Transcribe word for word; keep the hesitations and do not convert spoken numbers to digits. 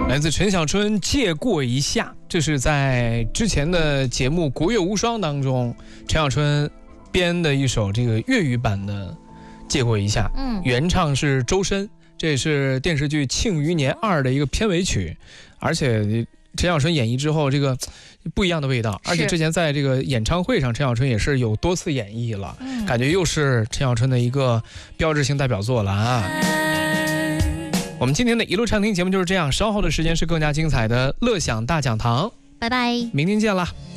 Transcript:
来自陈小春《借过一下》，这是在之前的节目《国乐无双》当中，陈小春编的一首这个粤语版的《借过一下》， 嗯， 原唱是周深，这也是电视剧《庆余年二》的一个片尾曲，而且陈小春演绎之后，这个不一样的味道，而且之前在这个演唱会上，陈小春也是有多次演绎了， 嗯、 感觉又是陈小春的一个标志性代表作了啊。我们今天的一路畅听节目就是这样，稍后的时间是更加精彩的乐享大讲堂， 拜拜， 明天见啦。